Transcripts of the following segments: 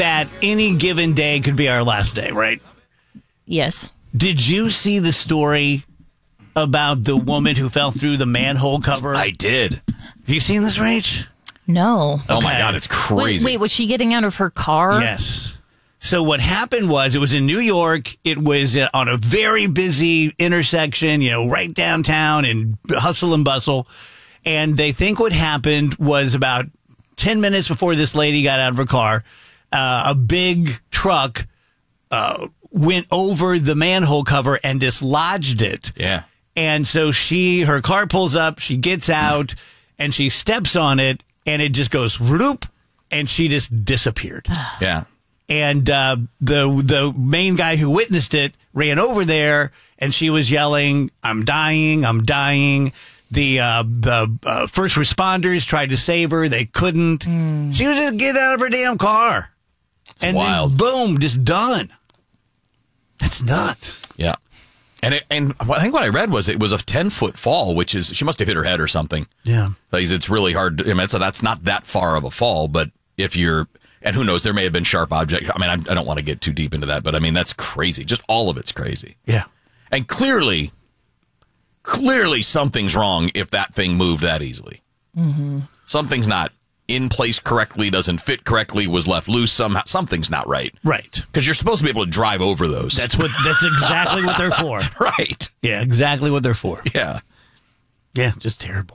that any given day could be our last day, right? Yes. Did you see the story about the woman who fell through the manhole cover? I did. Have you seen this, Rach? No. Oh, my God, it's crazy. Wait, was she getting out of her car? Yes. So what happened was, it was in New York. It was on a very busy intersection, right downtown and hustle and bustle. And they think what happened was about 10 minutes before this lady got out of her car, a big truck went over the manhole cover and dislodged it. Yeah. And so her car pulls up, she gets out, and she steps on it, and it just goes whoop, and she just disappeared. Yeah. And the main guy who witnessed it ran over there, and she was yelling, "I'm dying, I'm dying." The first responders tried to save her. They couldn't. She was just getting out of her damn car. And wild. then, boom, just done. That's nuts. Yeah. And I think what I read was it was a 10-foot fall, which is, she must have hit her head or something. Yeah. Because it's really hard. That's not that far of a fall, but if you're, and who knows, there may have been sharp objects. I mean, I don't want to get too deep into that, but I mean, that's crazy. Just all of it's crazy. Yeah. And clearly something's wrong if that thing moved that easily. Mm-hmm. Something's not in place correctly, doesn't fit correctly, was left loose somehow. Something's not right. Right. Because you're supposed to be able to drive over those. That's exactly what they're for. Right. Yeah, exactly what they're for. Yeah. Yeah, just terrible.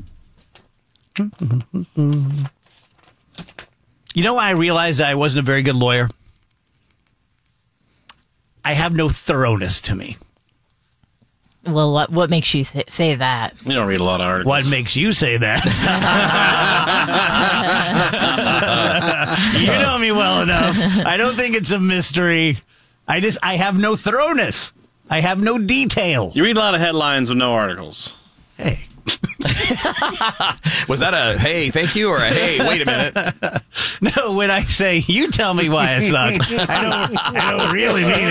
I realized I wasn't a very good lawyer? I have no thoroughness to me. Well, what makes you say that? You don't read a lot of articles. What makes you say that? You know me well enough. I don't think it's a mystery. I have no thoroughness. I have no detail. You read a lot of headlines with no articles. Hey. Was that a hey, thank you, or a hey, wait a minute? No, when I say you tell me why I suck, I don't really mean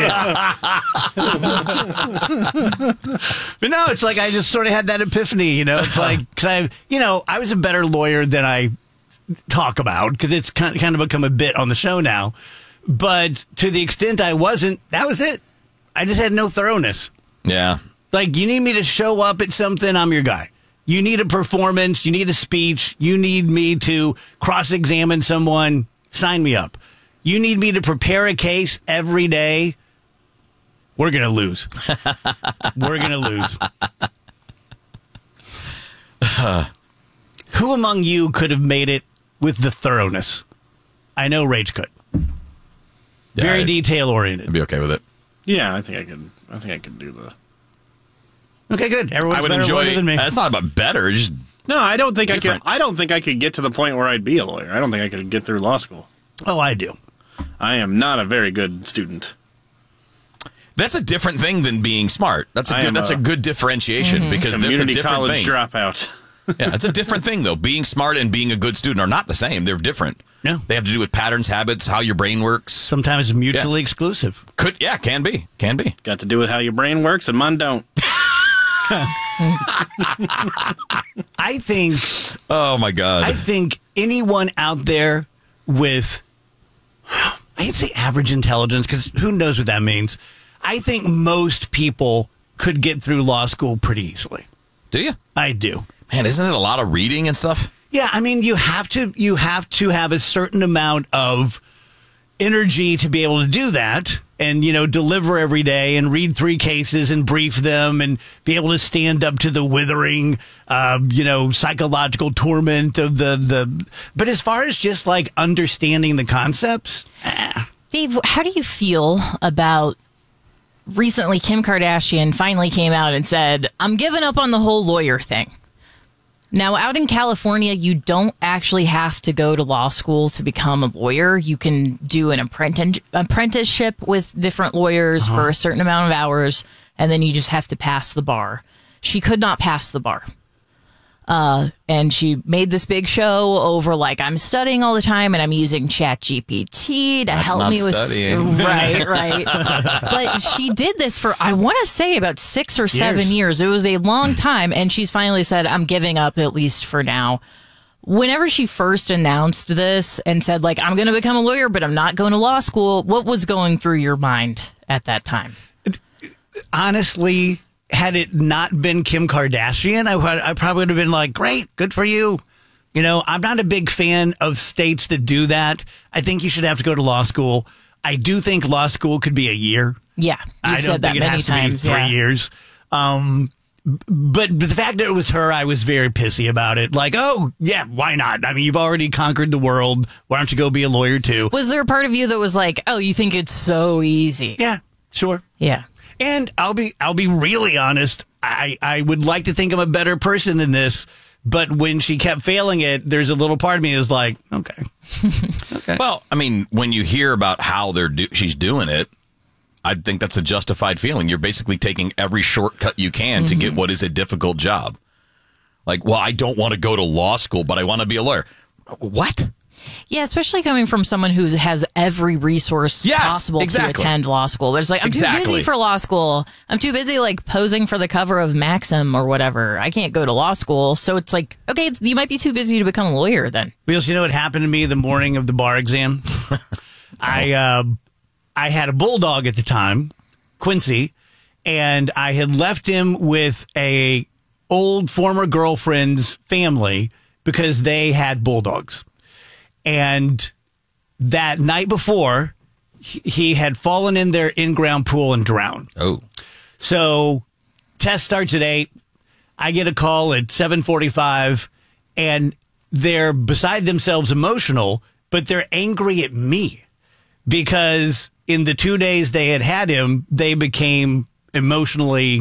it. But no, it's like I just sort of had that epiphany, It's like, cause I was a better lawyer than I talk about, because it's kind of become a bit on the show now. But to the extent I wasn't, that was it. I just had no thoroughness. Yeah. Like, you need me to show up at something, I'm your guy. You need a performance, you need a speech, you need me to cross-examine someone, sign me up. You need me to prepare a case every day, we're going to lose. We're going to lose. Who among you could have made it with the thoroughness? I know Rach could. Yeah, Very detail-oriented. I'd be okay with it. Yeah, I think I could do the... Okay, good. Everyone's I would better enjoy lawyer than me. It's not about better, it's just No, I don't think different. I don't think I could get to the point where I'd be a lawyer. I don't think I could get through law school. Oh, I do. I am not a very good student. That's a different thing than being smart. That's a good differentiation because there's a Community different college thing. dropout. Yeah, it's a different thing though. Being smart and being a good student are not the same. They're different. No. They have to do with patterns, habits, how your brain works. Sometimes mutually exclusive. Can be. Got to do with how your brain works, and mine don't. I think... Oh, my God. I think anyone out there with, I'd say average intelligence, because who knows what that means. I think most people could get through law school pretty easily. Do you? I do. Man, isn't it a lot of reading and stuff? Yeah, I mean, you have to have a certain amount of energy to be able to do that and, deliver every day and read 3 cases and brief them and be able to stand up to the withering, psychological torment of the. But as far as just like understanding the concepts. Dave, how do you feel about recently Kim Kardashian finally came out and said, I'm giving up on the whole lawyer thing? Now, out in California, you don't actually have to go to law school to become a lawyer. You can do an apprenticeship with different lawyers for a certain amount of hours, and then you just have to pass the bar. She could not pass the bar. And she made this big show over, like, I'm studying all the time, and I'm using ChatGPT to help me with... studying. Right. But she did this for, I want to say, about 6 or 7 years. It was a long time, and she's finally said, I'm giving up, at least for now. Whenever she first announced this and said, like, I'm going to become a lawyer, but I'm not going to law school, what was going through your mind at that time? Honestly, had it not been Kim Kardashian, I probably would have been like, great, good for you. You know, I'm not a big fan of states that do that. I think you should have to go to law school. I do think law school could be a year. Yeah, I don't think it has to be 3 years. But the fact that it was her, I was very pissy about it. Like, oh, yeah, why not? I mean, you've already conquered the world. Why don't you go be a lawyer, too? Was there a part of you that was like, oh, you think it's so easy? Yeah, sure. Yeah. And I'll be really honest. I would like to think I'm a better person than this. But when she kept failing it, there's a little part of me is like, okay. Okay. Well, I mean, when you hear about how she's doing it, I think that's a justified feeling. You're basically taking every shortcut you can to get what is a difficult job. Like, well, I don't want to go to law school, but I want to be a lawyer. What? Yeah, especially coming from someone who has every resource possible to attend law school. But it's like, I'm too busy for law school. I'm too busy, like, posing for the cover of Maxim or whatever. I can't go to law school. So it's like, okay, you might be too busy to become a lawyer then. Wheels, you know what happened to me the morning of the bar exam? I had a bulldog at the time, Quincy, and I had left him with a old former girlfriend's family because they had bulldogs. And that night before, he had fallen in their in-ground pool and drowned. Oh. So test starts at 8. I get a call at 7:45, and they're beside themselves emotional, but they're angry at me because in the 2 days they had him, they became emotionally,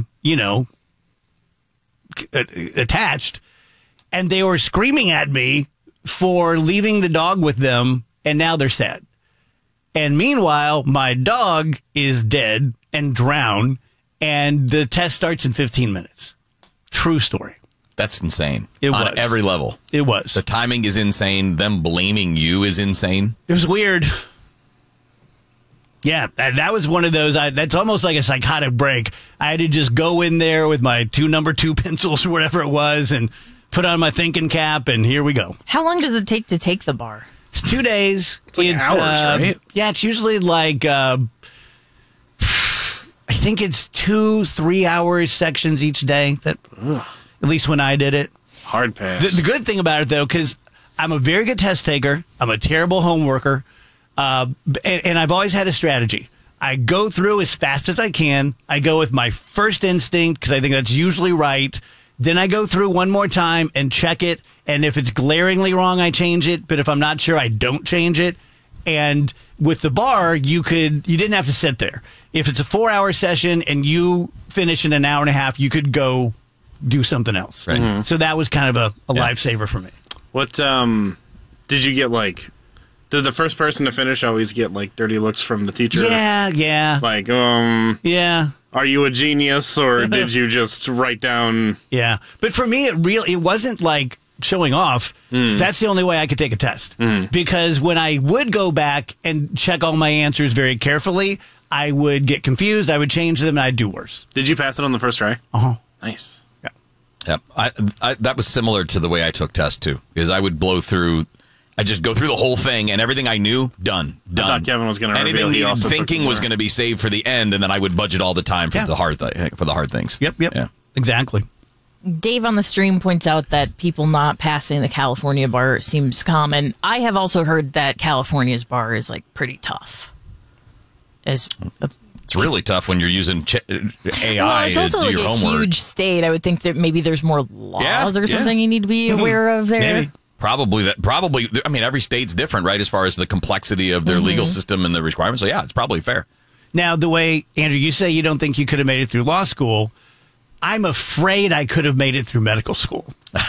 attached, and they were screaming at me for leaving the dog with them, and now they're sad. And meanwhile, my dog is dead and drowned, and the test starts in 15 minutes. True story. That's insane. It was. On every level. It was. The timing is insane. Them blaming you is insane. It was weird. Yeah, that was one of those. That's almost like a psychotic break. I had to just go in there with my number 2 pencils or whatever it was and put on my thinking cap, and here we go. How long does it take to take the bar? It's 2 days. It's like hours, right? Yeah, it's usually like, I think it's 2-3 hours sections each day. At least when I did it. Hard pass. The good thing about it, though, because I'm a very good test taker. I'm a terrible homeworker. And I've always had a strategy. I go through as fast as I can. I go with my first instinct because I think that's usually right. Then I go through one more time and check it. And if it's glaringly wrong, I change it. But if I'm not sure, I don't change it. And with the bar, you didn't have to sit there. If it's a 4-hour session and you finish in an hour and a half, you could go do something else. Right. Mm-hmm. So that was kind of a lifesaver for me. What did you get, like? Did the first person to finish always get, like, dirty looks from the teacher? Yeah. Like, yeah. Are you a genius, or did you just write down? Yeah. But for me, it wasn't like showing off. That's the only way I could take a test. Because when I would go back and check all my answers very carefully, I would get confused, I would change them, and I'd do worse. Did you pass it on the first try? Uh-huh. Nice. Yeah. Yeah. That was similar to the way I took tests, too, because I would I just go through the whole thing, and everything I knew, done. I thought Kevin was going to reveal anything he also thinking was going to be saved for the end, and then I would budget all the time for the hard things. Yep. Yeah. Exactly. Dave on the stream points out that people not passing the California bar seems common. I have also heard that California's bar is, like, pretty tough. It's really tough when you're using AI well, it's also to do like your a homework. huge state. I would think that maybe there's more laws or something you need to be aware of there. Maybe. Probably. I mean, every state's different, right, as far as the complexity of their legal system and the requirements. So, yeah, it's probably fair. Now, the way, Andrew, you say you don't think you could have made it through law school, I'm afraid I could have made it through medical school.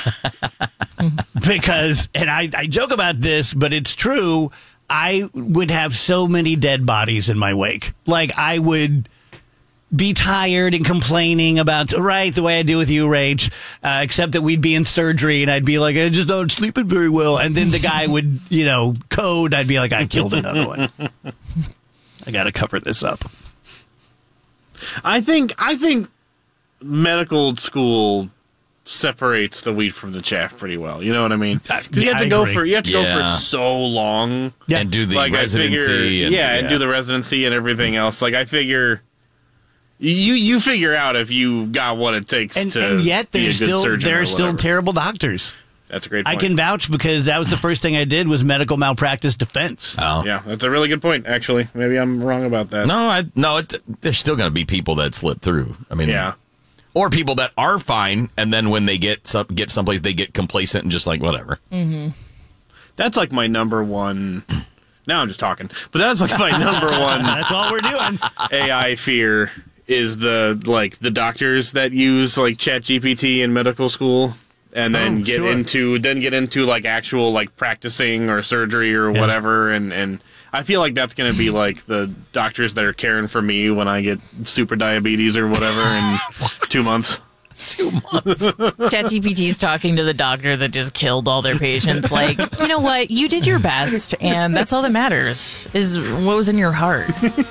Because, and I joke about this, but it's true, I would have so many dead bodies in my wake. Like, I would be tired and complaining about, right, the way I do with you, Rach, except that we'd be in surgery and I'd be like, I just don't sleeping very well. And then the guy would, code. I'd be like, I killed another one. I got to cover this up. I think medical school separates the wheat from the chaff pretty well. You know what I mean? Because you have to go for so long, and do the residency, and do the residency and everything else. Like I figure. You figure out if you got what it takes and yet be a good surgeon. There are still terrible doctors. That's a great point. I can vouch because that was the first thing I did was medical malpractice defense. Oh. Yeah, that's a really good point, actually. Maybe I'm wrong about that. There's still going to be people that slip through. I mean, yeah. Or people that are fine, and then when they get someplace, they get complacent and just like, whatever. Mm-hmm. That's like my number one... Now I'm just talking. But that's like my number one... That's all we're doing. AI fear is the doctors that use like ChatGPT in medical school and then get into like actual like practicing or surgery or whatever and I feel like that's going to be like the doctors that are caring for me when I get super diabetes or whatever in 2 months. 2 months. ChatGPT's talking to the doctor that just killed all their patients. Like, you know what? You did your best, and that's all that matters, is what was in your heart.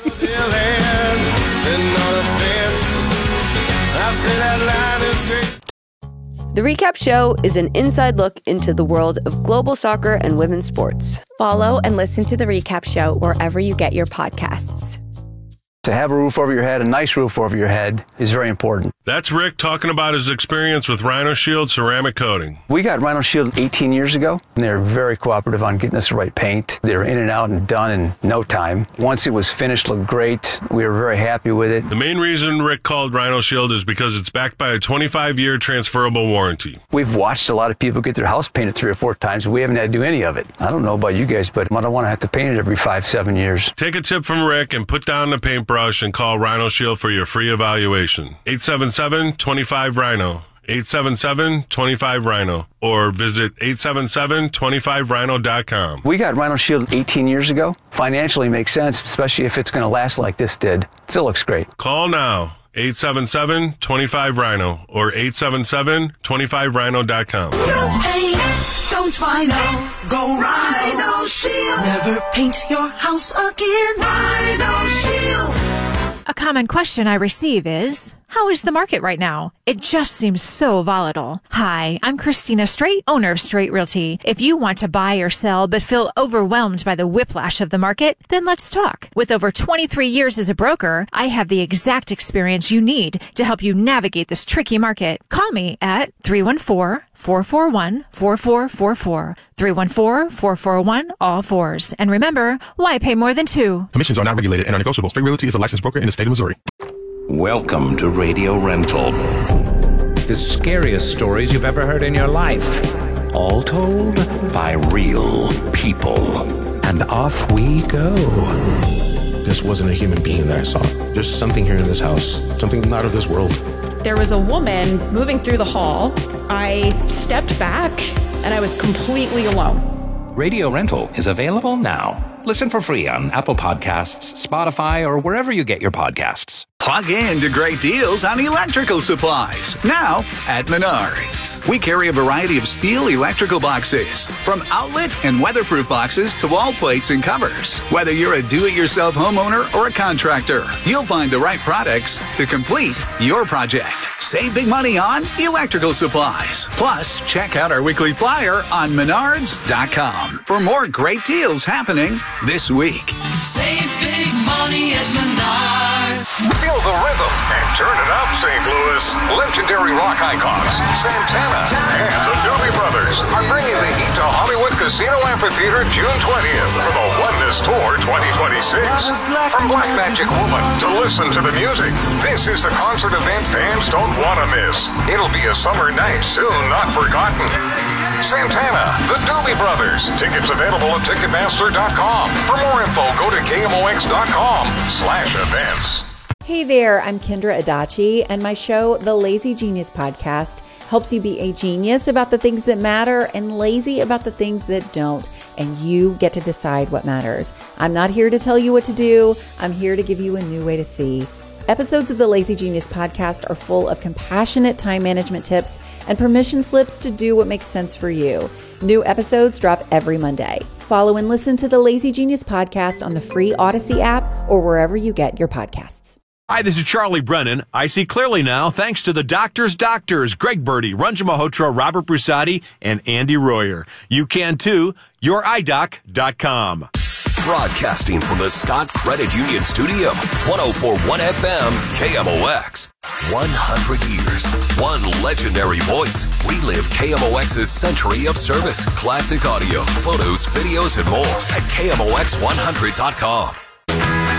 The Recap Show is an inside look into the world of global soccer and women's sports. Follow and listen to The Recap Show wherever you get your podcasts. To have a roof over your head, a nice roof over your head, is very important. That's Rick talking about his experience with Rhino Shield ceramic coating. We got Rhino Shield 18 years ago, and they were very cooperative on getting us the right paint. They were in and out and done in no time. Once it was finished, looked great. We were very happy with it. The main reason Rick called Rhino Shield is because it's backed by a 25-year transferable warranty. We've watched a lot of people get their house painted 3 or 4 times, and we haven't had to do any of it. I don't know about you guys, but I don't want to have to paint it every 5-7 years. Take a tip from Rick and put down the paintbrush and call Rhino Shield for your free evaluation. 877-25-RHINO. 877-25-RHINO. Or visit 877-25rhino.com. We got Rhino Shield 18 years ago. Financially makes sense, especially if it's going to last like this did. Still looks great. Call now. 877-25-RHINO or 877-25rhino.com. Don't paint, don't Rhino. Go Rhino Shield. Never paint your house again. Rhino Shield. A common question I receive is, how is the market right now? It just seems so volatile. Hi, I'm Christina Straight, owner of Straight Realty. If you want to buy or sell but feel overwhelmed by the whiplash of the market, then let's talk. With over 23 years as a broker, I have the exact experience you need to help you navigate this tricky market. Call me at 314-441-4444. 314-441-all-4s. And remember, why pay more than 2? Commissions are not regulated and are negotiable. Straight Realty is a licensed broker in the state of Missouri. Welcome to Radio Rental. The scariest stories you've ever heard in your life. All told by real people. And off we go. This wasn't a human being that I saw. There's something here in this house. Something not of this world. There was a woman moving through the hall. I stepped back and I was completely alone. Radio Rental is available now. Listen for free on Apple Podcasts, Spotify, or wherever you get your podcasts. Plug in to great deals on electrical supplies, now at Menards. We carry a variety of steel electrical boxes, from outlet and weatherproof boxes to wall plates and covers. Whether you're a do-it-yourself homeowner or a contractor, you'll find the right products to complete your project. Save big money on electrical supplies. Plus, check out our weekly flyer on Menards.com for more great deals happening this week. Save big money at Menards. Feel the rhythm and turn it up, St. Louis. Legendary rock icons Santana and the Doobie Brothers are bringing the heat to Hollywood Casino Amphitheater June 20th for the Oneness Tour 2026. From Black Magic Woman to Listen to the Music, this is the concert event fans don't want to miss. It'll be a summer night soon not forgotten. Santana, the Doobie Brothers. Tickets available at Ticketmaster.com. For more info, go to KMOX.com/events. Hey there, I'm Kendra Adachi, and my show, The Lazy Genius Podcast, helps you be a genius about the things that matter and lazy about the things that don't, and you get to decide what matters. I'm not here to tell you what to do. I'm here to give you a new way to see. Episodes of the Lazy Genius Podcast are full of compassionate time management tips and permission slips to do what makes sense for you. New episodes drop every Monday. Follow and listen to the Lazy Genius Podcast on the free Odyssey app or wherever you get your podcasts. Hi, this is Charlie Brennan. I see clearly now thanks to the doctors, Greg Birdie, Ranjan Malhotra, Robert Brusati, and Andy Royer. You can too. YourEyeDoc.com. Broadcasting from the Scott Credit Union Studio, 104.1 FM, KMOX. 100 years, one legendary voice. We live KMOX's century of service, classic audio, photos, videos, and more at KMOX100.com.